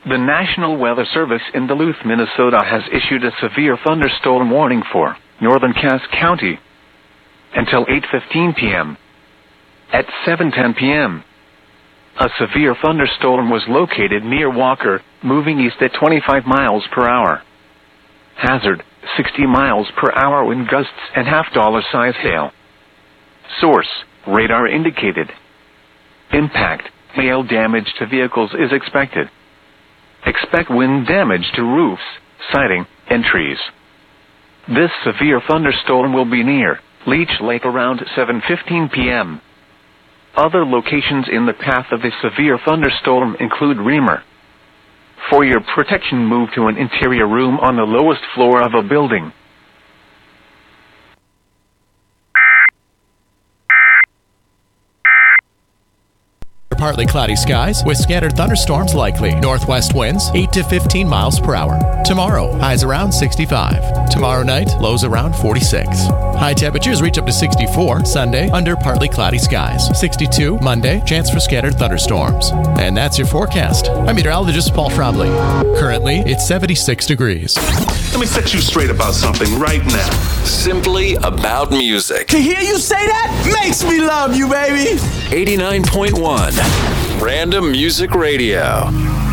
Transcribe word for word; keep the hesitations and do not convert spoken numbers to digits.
The National Weather Service in Duluth, Minnesota has issued a severe thunderstorm warning for northern Cass County until eight fifteen p.m. At seven ten p.m., a severe thunderstorm was located near Walker, moving east at twenty-five miles per hour. Hazard, sixty miles per hour wind gusts and half-dollar size hail. Source, radar indicated. Impact, hail damage to vehicles is expected. Expect wind damage to roofs, siding, and trees. This severe thunderstorm will be near Leech Lake around seven fifteen p.m. Other locations in the path of the severe thunderstorm include Reamer. For your protection, move to an interior room on the lowest floor of a building. Partly cloudy skies with scattered thunderstorms likely. Northwest winds eight to fifteen miles per hour. Tomorrow, highs around sixty-five. Tomorrow night, lows around forty-six. High temperatures reach up to sixty-four. Sunday, under partly cloudy skies. sixty-two. Monday, chance for scattered thunderstorms. And that's your forecast. I'm meteorologist Paul Frobley. Currently, it's seventy-six degrees. Let me set you straight about something right now. Simply about music. To hear you say that makes me love you, baby. eighty-nine point one Random Music Radio.